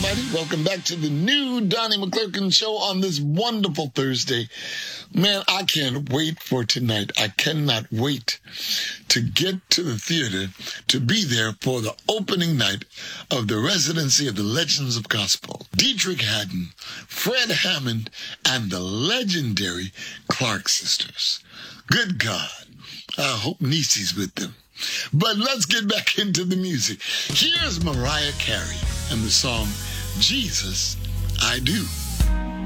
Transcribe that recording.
everybody. Welcome back to the new Donnie McClurkin show on this wonderful Thursday. Man, I can't wait for tonight. I cannot wait to get to the theater to be there for the opening night of the residency of the Legends of Gospel. Dietrich Haddon, Fred Hammond, and the legendary Clark sisters. Good God. I hope Niecy's with them. But let's get back into the music. Here's Mariah Carey and the song, Jesus, I Do.